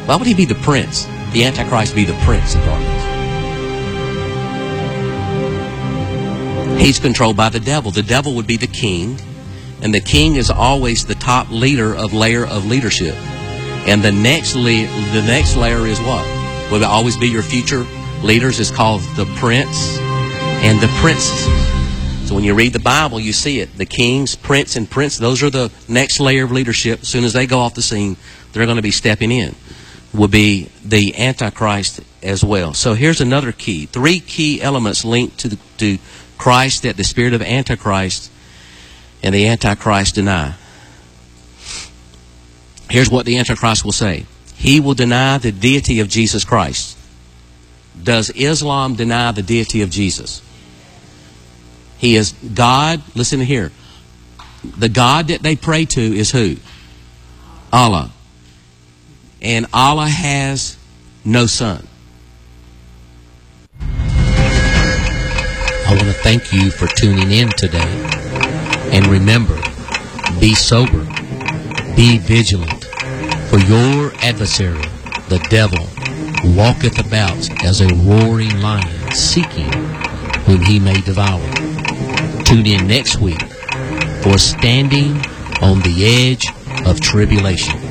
Why would he be the prince? The Antichrist be the prince of darkness. He's controlled by the devil. The devil would be the king, and the king is always the top layer of leadership. And the next layer is what? Will always be your future leaders. Is called the prince and the princess. So when you read the Bible, you see it. The kings, prince, and prince, those are the next layer of leadership. As soon as they go off the scene, they're going to be stepping in. Will be the Antichrist as well. So here's another key. 3 key elements linked to Christ that the spirit of Antichrist and the Antichrist deny. Here's what the Antichrist will say. He will deny the deity of Jesus Christ. Does Islam deny the deity of Jesus? He is God. Listen here. The God that they pray to is who? Allah. And Allah has no son. I want to thank you for tuning in today. And remember, be sober, be vigilant, for your adversary, the devil, walketh about as a roaring lion, seeking whom he may devour. Tune in next week for Standing on the Edge of Tribulation.